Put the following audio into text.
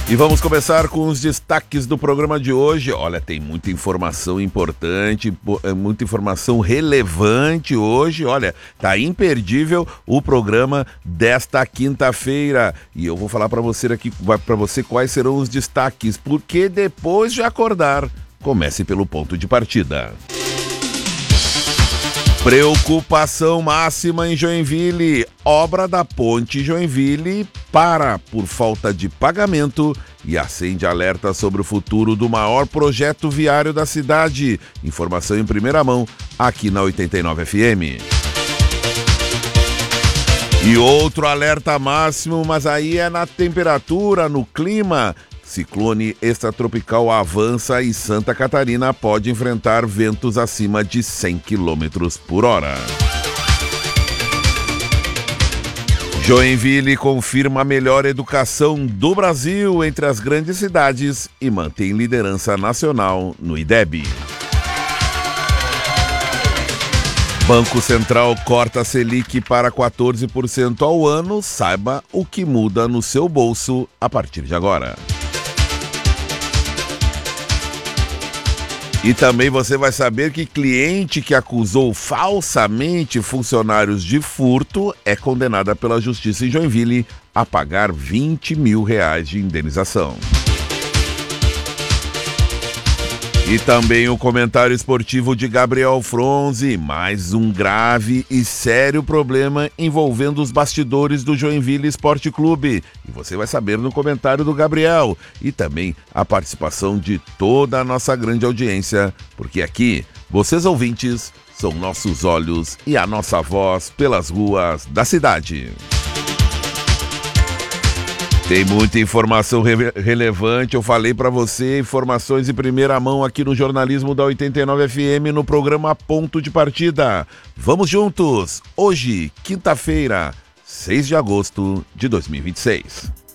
E vamos começar com os destaques do programa de hoje. Olha, tem muita informação importante, muita informação relevante hoje. Olha, tá imperdível o programa desta quinta-feira. E eu vou falar para você aqui, para você quais serão os destaques, porque depois de acordar, comece pelo ponto de partida. Preocupação máxima em Joinville. Obra da ponte Joinville para por falta de pagamento e acende alerta sobre o futuro do maior projeto viário da cidade. Informação em primeira mão aqui na 89 FM. E outro alerta máximo, mas aí é na temperatura, no clima. Ciclone extratropical avança e Santa Catarina pode enfrentar ventos acima de 100 km por hora. Joinville confirma a melhor educação do Brasil entre as grandes cidades e mantém liderança nacional no IDEB. Banco Central corta a Selic para 14% ao ano. Saiba o que muda no seu bolso a partir de agora. E também você vai saber que cliente que acusou falsamente funcionários de furto é condenada pela Justiça em Joinville a pagar R$20 mil de indenização. E também o comentário esportivo de Gabriel Fronzi, mais um grave e sério problema envolvendo os bastidores do Joinville Esporte Clube. E você vai saber no comentário do Gabriel. E também a participação de toda a nossa grande audiência, porque aqui, vocês ouvintes, são nossos olhos e a nossa voz pelas ruas da cidade. Tem muita informação relevante, eu falei para você, informações em primeira mão aqui no jornalismo da 89 FM no programa Ponto de Partida. Vamos juntos, hoje, quinta-feira, 6 de agosto de 2026.